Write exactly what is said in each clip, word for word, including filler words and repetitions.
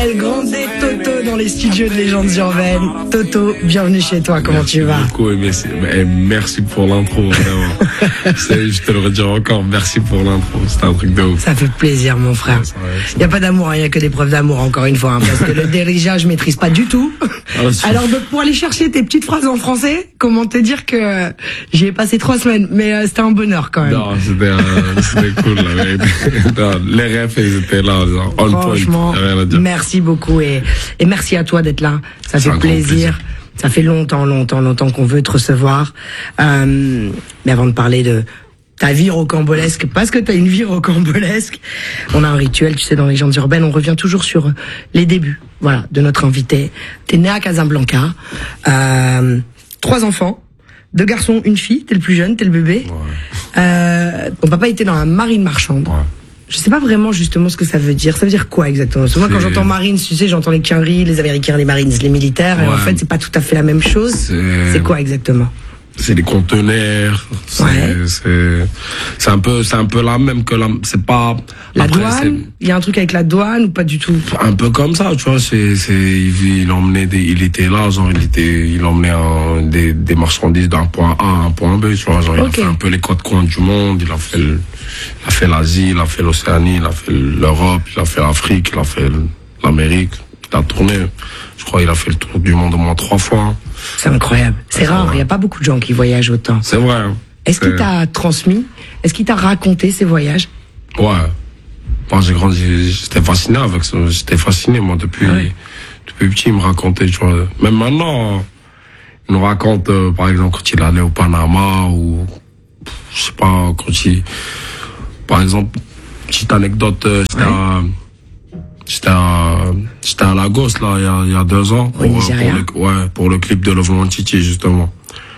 El Grande Toto dans les studios de Légendes Urbaines. Toto, bienvenue chez toi, comment merci tu vas? Beaucoup, merci, merci pour l'intro, vraiment. Je te le redis encore, merci pour l'intro, c'était un truc de ouf. Ça fait plaisir, mon frère. Il n'y a pas d'amour, il n'y a que des preuves d'amour, encore une fois, hein, parce que le dérija, je maîtrise pas du tout. Alors, donc, pour aller chercher tes petites phrases en français, comment te dire que j'y ai passé trois semaines, mais euh, c'était un bonheur quand même. Non, c'était euh, cool, la vérité. Non, les refs, ils étaient là, genre, on Franchement, point. Merci beaucoup et, et merci à toi d'être là. Ça fait plaisir. plaisir. Ça fait longtemps, longtemps, longtemps qu'on veut te recevoir. Euh, mais avant de parler de ta vie rocambolesque, parce que t'as une vie rocambolesque, on a un rituel, tu sais, dans les Légendes Urbaines, on revient toujours sur les débuts, voilà, de notre invité. T'es né à Casablanca, euh, trois enfants, deux garçons, une fille, t'es le plus jeune, t'es le bébé. Ouais. Euh, ton papa était dans la marine marchande. Ouais. Je sais pas vraiment justement ce que ça veut dire. Ça veut dire quoi exactement? Parce que moi, quand j'entends marine, tu sais, j'entends les quinries, les Américains, les Marines, les militaires, ouais. Et en fait, c'est pas tout à fait la même chose. C'est quoi exactement? C'est des conteneurs. Ouais. C'est c'est un peu c'est un peu la même que la. C'est pas. La après, douane. Il y a un truc avec la douane ou pas du tout? Un peu comme ça, tu vois. C'est c'est il, il emmenait des. Il était là, genre il était il emmenait un, des des marchandises d'un point A à un point B, tu vois. Genre okay. Il a fait un peu les quatre coins du monde. Il a fait le, il a fait l'Asie, il a fait l'Océanie, il a fait l'Europe, il a fait l'Afrique, il a fait l'Amérique. Il a tourné. Je crois qu'il a fait le tour du monde au moins trois fois. C'est incroyable. C'est rare. Il n'y a pas beaucoup de gens qui voyagent autant. C'est vrai. Est-ce qu'il t'a transmis? Est-ce qu'il t'a raconté ses voyages? Ouais. Moi, j'ai grandi. J'étais fasciné avec ça. J'étais fasciné, moi, depuis, ah oui. depuis petit. Il me racontait, tu vois. Même maintenant, il nous raconte, euh, par exemple, quand il allait au Panama ou, je sais pas, quand il, par exemple, petite anecdote, euh, c'était ouais. à, J'étais à, j'étais à Lagos, là, il y a, il y a deux ans. Pour, pour le, ouais, pour le clip de Love One Titi, justement.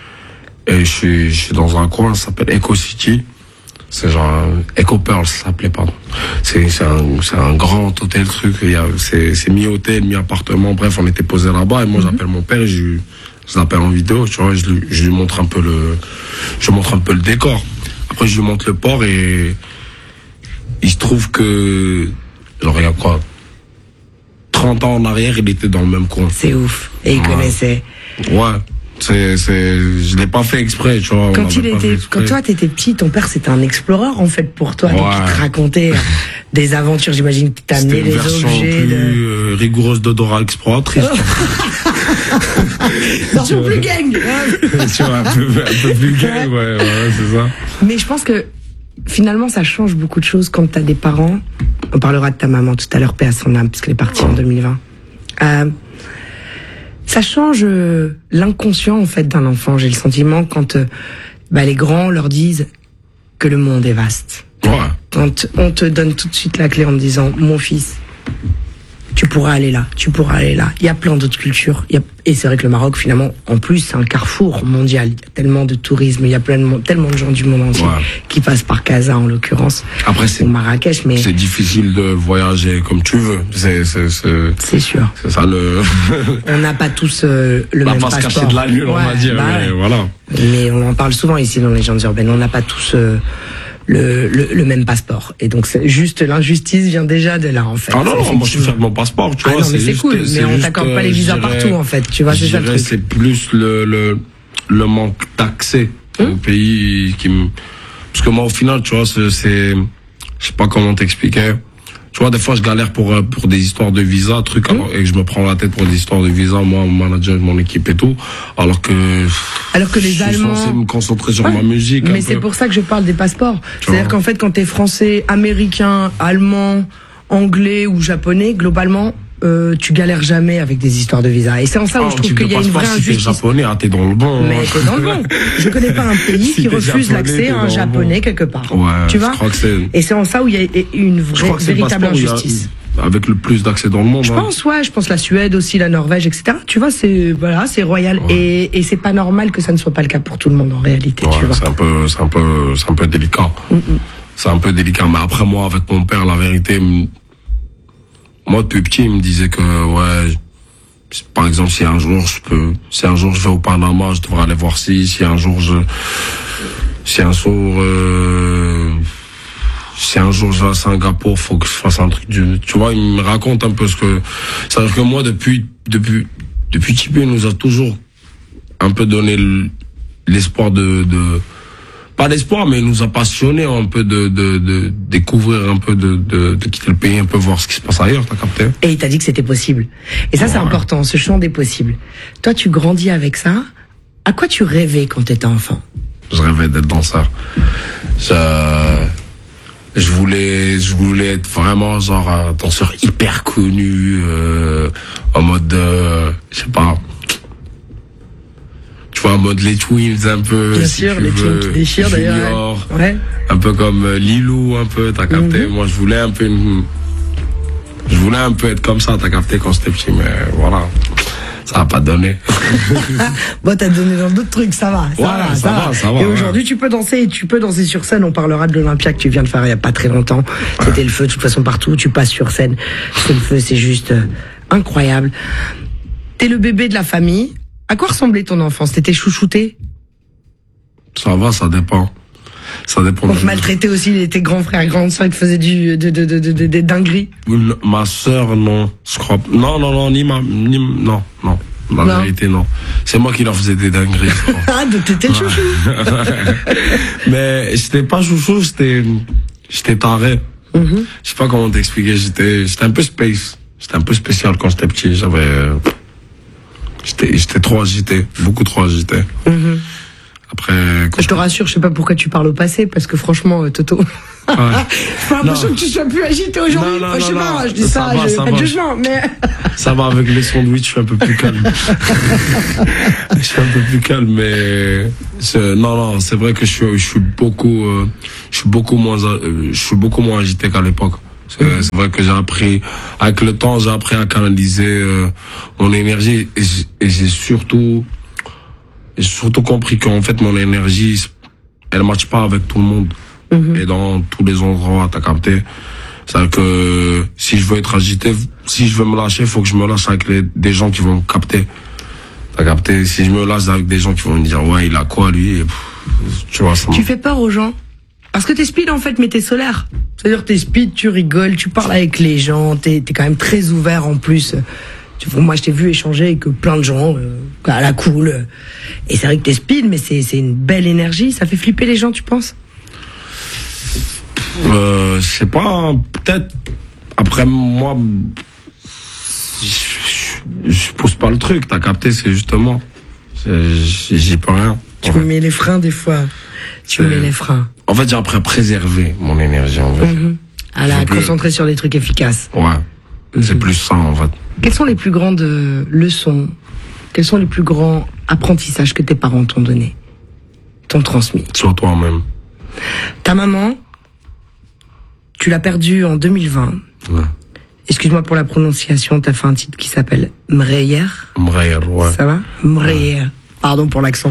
Et je suis, je suis dans un coin, ça s'appelle Eco City. C'est genre, Eco Pearl, ça s'appelait, pardon. C'est, c'est un, c'est un grand hôtel, truc. Il y a, c'est, c'est mi-hôtel, mi-appartement. Bref, on était posé là-bas. Et moi, mm-hmm. j'appelle mon père, je, je l'appelle en vidéo, tu vois, je lui, je lui montre un peu le, je lui montre un peu le décor. Après, je lui montre le port et, il se trouve que, genre, il y a quoi? trente ans en arrière, il était dans le même coin. C'est ouf. Et il ouais. connaissait. Ouais. C'est, c'est, je l'ai pas fait exprès, tu vois. Quand il était, quand toi t'étais petit, ton père c'était un explorer, en fait, pour toi. Ouais. Donc il te racontait des aventures, j'imagine, que t'as amené les objets. C'était une version plus de... euh, rigoureuse de Dora l'exploratrice. Version plus gang. Tu vois, un peu, un peu plus gang, ouais, ouais, c'est ça. Mais je pense que, finalement, ça change beaucoup de choses quand t'as des parents. On parlera de ta maman tout à l'heure, paix à son âme, puisqu'elle est partie oh. en deux mille vingt. Euh, ça change euh, l'inconscient, en fait, d'un enfant. J'ai le sentiment quand euh, bah, les grands leur disent que le monde est vaste. Ouais. Quand on te donne tout de suite la clé en te disant, mon fils, tu pourras aller là, tu pourras aller là. Il y a plein d'autres cultures. Il y a... Et c'est vrai que le Maroc, finalement, en plus, c'est un carrefour mondial. Il y a tellement de tourisme, il y a plein de monde, tellement de gens du monde entier ouais. qui passent par Casa, en l'occurrence. Après, c'est, ou Marrakech, mais... c'est difficile de voyager comme tu veux. C'est, c'est, c'est, c'est sûr. C'est ça le... On n'a pas tous euh, le on même pas passeport. Se cacher de la lune, ouais, on va dire, bah, mais voilà. Mais on en parle souvent ici dans les Légendes Urbaines. On n'a pas tous... Euh, Le, le, le même passeport. Et donc, c'est juste l'injustice vient déjà de là, en fait. Ah non, non, moi je suis fier de mon passeport, tu ah vois. Non, mais c'est, c'est cool, mais on t'accorde pas les visas partout, en fait. Tu vois, c'est ça le truc. C'est plus le, le, le manque d'accès hum? au pays qui me... Parce que moi, au final, tu vois, c'est, c'est je sais pas comment t'expliquer. Tu vois, des fois, je galère pour, pour des histoires de visa, trucs, mmh. alors, et que je me prends la tête pour des histoires de visa, moi, mon manager, mon équipe et tout, alors que, alors que les je Allemands, suis censé me concentrer sur ouais. ma musique. Mais c'est peu. Pour ça que je parle des passeports. Tu C'est-à-dire vois. Qu'en fait, quand t'es français, américain, allemand, anglais ou japonais, globalement, euh, tu galères jamais avec des histoires de visa. Et c'est en ça où ah, je trouve qu'il y a une vraie injustice. Si t'es japonais, ah, t'es dans le bon. Mais t'es dans le bon. Je connais pas un pays si qui refuse l'accès à un japonais bon. quelque part. Ouais, tu vois. Je crois que c'est... Et c'est en ça où il y a une vraie, véritable injustice. Avec le plus d'accès dans le monde. Je hein. pense, ouais, je pense la Suède aussi, la Norvège, et cetera. Tu vois, c'est, voilà, c'est royal. Ouais. Et, et c'est pas normal que ça ne soit pas le cas pour tout le monde, en réalité, ouais, tu vois. C'est un peu, c'est un peu, c'est un peu délicat. Mm-mm. C'est un peu délicat. Mais après, moi, avec mon père, la vérité, moi, depuis petit, il me disait que, ouais, par exemple, si un jour je peux, si un jour je vais au Panama, je devrais aller voir si, si un jour je, si un jour, euh, si un jour je vais à Singapour, faut que je fasse un truc du, tu vois, il me raconte un peu ce que, c'est-à-dire que moi, depuis, depuis, depuis Tipeee, il nous a toujours un peu donné l'espoir de, de, pas l'espoir, mais il nous a passionné un peu de, de, de découvrir un peu, de, de, de quitter le pays, un peu voir ce qui se passe ailleurs, t'as capté? Et il t'a dit que c'était possible. Et ça, ouais. C'est important, ce champ des possibles. Toi, tu grandis avec ça. À quoi tu rêvais quand t'étais enfant? Je rêvais d'être danseur. Je, je voulais, je voulais être vraiment genre un danseur hyper connu, euh, en mode, euh, je sais pas, tu vois, en mode les Twins un peu. Bien sûr, les Twins qui déchirent d'ailleurs. Ouais. Un peu comme Lilou, un peu, t'as capté. Mm-hmm. Moi, je voulais un peu une, je voulais un peu être comme ça, t'as capté quand j'étais petit, mais voilà. Ça va pas donné. Bon, t'as donné dans d'autres trucs, ça va, ça, ouais, va, ça, ça va, va, ça va. Et aujourd'hui, ouais. tu peux danser, et tu peux danser sur scène. On parlera de l'Olympia que tu viens de faire il y a pas très longtemps. C'était ouais. le feu, de toute façon, partout. Tu passes sur scène. C'est le feu, c'est juste euh, incroyable. T'es le bébé de la famille. À quoi ressemblait ton enfance? T'étais chouchouté? Ça va, ça dépend. Ça dépend. On te maltraitait aussi tes grands frères, grandes sœurs qui faisaient du, de, de, de, de, de, des dingueries? Ma sœur, non. Je crois, non, non, non, ni ma, ni, non, non. La non. vérité, non. C'est moi qui leur faisais des dingueries. Ah, donc t'étais le chouchou. Mais j'étais pas chouchou, j'étais, j'étais taré. Mm-hmm. Je sais pas comment t'expliquer, j'étais, j'étais un peu space. J'étais un peu spécial quand j'étais petit, j'avais, j'étais, j'étais trop agité, beaucoup trop agité. Mm-hmm. Après, je te rassure, je sais pas pourquoi tu parles au passé, parce que franchement, Toto, ouais. J'ai pas l'impression que tu sois plus agité aujourd'hui. Je sais pas, non. je dis ça, ça j'ai pas de jugement, mais... Ça va, avec les sandwichs, je suis un peu plus calme. Je suis un peu plus calme, mais... Non, non, c'est vrai que je suis, je suis beaucoup, euh, je suis beaucoup moins, euh, je suis beaucoup moins agité qu'à l'époque. C'est, mm-hmm. c'est vrai que j'ai appris, avec le temps, j'ai appris à canaliser euh, mon énergie, et j'ai, et j'ai surtout... J'ai surtout compris qu'en fait, mon énergie, elle ne matche pas avec tout le monde. Mmh. Et dans tous les endroits, t'as capté. C'est-à-dire que si je veux être agité, si je veux me lâcher, il faut que je me lâche avec les, des gens qui vont me capter. T'as capté. Si je me lâche avec des gens qui vont me dire, ouais, il a quoi, lui, et pff, tu vois, ça. Tu fais peur aux gens? Parce que t'es speed, en fait, mais t'es solaire. C'est-à-dire, t'es speed, tu rigoles, tu parles avec les gens, t'es, t'es quand même très ouvert en plus. Moi, je t'ai vu échanger avec plein de gens, euh, à la cool. Et c'est vrai que t'es speed, mais c'est, c'est une belle énergie. Ça fait flipper les gens, tu penses? Euh, je sais pas, peut-être. Après, moi, je, je pousse pas le truc, t'as capté, c'est justement. C'est, j'y peux rien. Tu me mets les freins, des fois. Tu me mets les freins. En fait, j'ai appris à préserver mon énergie, en fait. Mm-hmm. À la concentrer sur des trucs efficaces. Ouais. Mm-hmm. C'est plus ça, en fait. Quelles sont les plus grandes leçons, quels sont les plus grands apprentissages que tes parents t'ont donné, t'ont transmis? Sur toi-même. Ta maman, tu l'as perdue en deux mille vingt. Ouais. Excuse-moi pour la prononciation, t'as fait un titre qui s'appelle Mreyer. Mreyer, ouais. Ça va? Mreyer. Ouais. Pardon pour l'accent.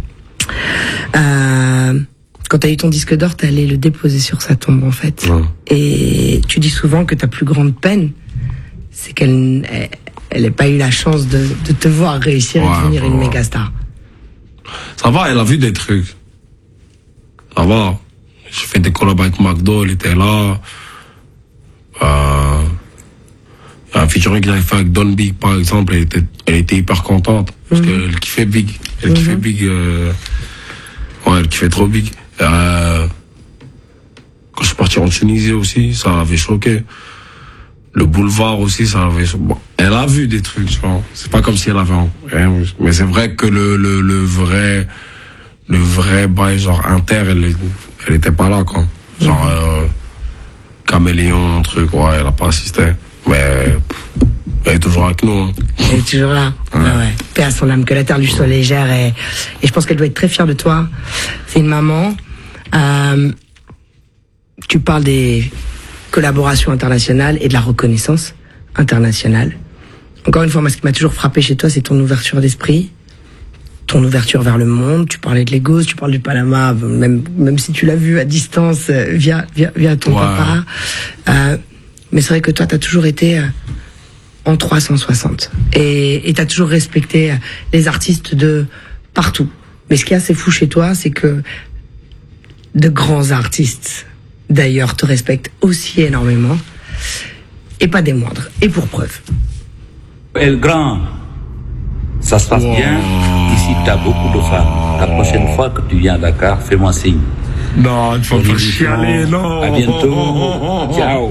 Euh, quand t'as eu ton disque d'or, t'es allé le déposer sur sa tombe, en fait. Ouais. Et tu dis souvent que ta plus grande peine, c'est qu'elle elle n'ait pas eu la chance de, de te voir réussir ouais, et devenir bah, une méga star. Ça va, elle a vu des trucs. Ça va. J'ai fait des collabs avec McDo, elle était là. Euh, il y a un featuring que j'avais fait avec Don Big, par exemple, elle était, elle était hyper contente. Parce mm-hmm. qu'elle kiffait Big. Elle mm-hmm. kiffait Big. Euh, ouais, elle kiffait trop Big. Euh, quand je suis parti en Tunisie aussi, ça l'avait choqué. Le boulevard aussi, ça avait. Bon, elle a vu des trucs, tu vois. C'est pas comme si elle avait. Hein, mais c'est vrai que le le le vrai le vrai bail genre inter, elle elle était pas là quoi. Genre euh, caméléon, truc, ouais, elle a pas assisté. Mais elle est toujours avec nous. Hein. Elle est toujours là. Ouais. Ah ouais. Paix à son âme, que la terre lui soit légère et et je pense qu'elle doit être très fière de toi. C'est une maman. Euh, tu parles des collaboration internationale et de la reconnaissance internationale. Encore une fois, moi, ce qui m'a toujours frappé chez toi, c'est ton ouverture d'esprit, ton ouverture vers le monde. Tu parlais de Lagos, tu parles du Panama, même même si tu l'as vu à distance euh, via via via ton ouais. papa. Euh, mais c'est vrai que toi, t'as toujours été euh, en trois cent soixante et et t'as toujours respecté euh, les artistes de partout. Mais ce qui est assez fou chez toi, c'est que de grands artistes d'ailleurs, te respectent aussi énormément. Et pas des moindres. Et pour preuve. El Grand, ça se passe wow. bien. Ici, tu as beaucoup de femmes. La prochaine fois que tu viens à Dakar, fais-moi signe. Non, il faut pas chialer, non. À bientôt. Ciao.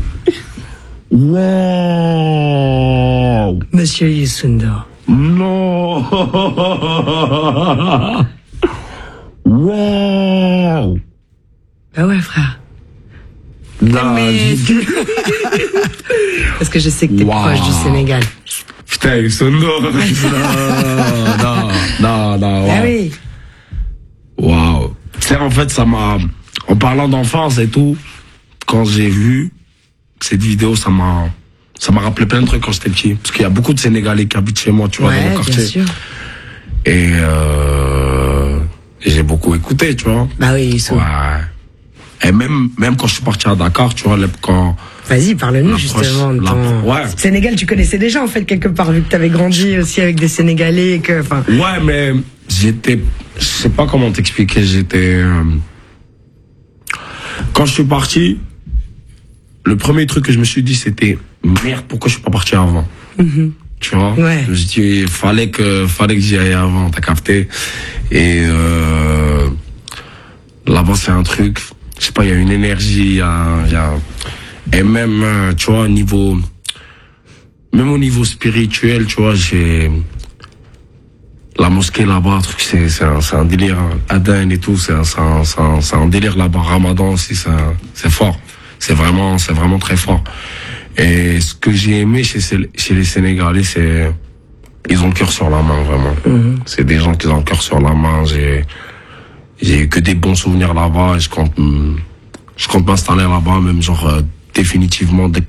Wow. Monsieur Youssou. Non. Wow. Bah ouais, frère. Non, mais... Parce que je sais que t'es wow. proche du Sénégal. Putain, Youssou. Non, non, non, non. Ah oui. Waouh. Tu sais, en fait, ça m'a... En parlant d'enfance et tout, quand j'ai vu cette vidéo, ça m'a... Ça m'a rappelé plein de trucs quand j'étais petit. Parce qu'il y a beaucoup de Sénégalais qui habitent chez moi, tu vois, ouais, dans mon quartier. Bien sûr. Et euh... j'ai beaucoup écouté, tu vois. Bah oui, ils sont... Ouais. Et même, même quand je suis parti à Dakar, tu vois, quand... Vas-y, parle-nous justement de ton... Ouais. Sénégal, tu connaissais déjà, en fait, quelque part, vu que t'avais grandi aussi avec des Sénégalais et que... Enfin... Ouais, mais j'étais... Je sais pas comment t'expliquer, j'étais... Euh... Quand je suis parti, le premier truc que je me suis dit, c'était... Merde, pourquoi je suis pas parti avant? Mm-hmm. Tu vois? Ouais. Je me suis dit, il fallait que, fallait que j'y aille avant, t'as capté? Et euh... là-bas, c'est un truc... Je sais pas, il y a une énergie, il y a, il y a, et même, tu vois, au niveau, même au niveau spirituel, tu vois, j'ai, la mosquée là-bas, truc, c'est, c'est un, c'est un délire, Aden et tout, c'est un, c'est un, c'est un, c'est un délire là-bas, Ramadan aussi, c'est, c'est fort. C'est vraiment, c'est vraiment très fort. Et ce que j'ai aimé chez, chez les Sénégalais, c'est, ils ont le cœur sur la main, vraiment. Mm-hmm. C'est des gens qui ont le cœur sur la main, j'ai, J'ai eu que des bons souvenirs là-bas et je compte, je compte m'installer là-bas, même genre euh, définitivement dès,